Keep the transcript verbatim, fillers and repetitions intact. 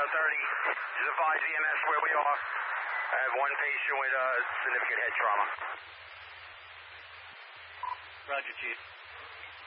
thirty. Just advise E M S where we are. I have one patient with uh, significant head trauma. Roger, Chief.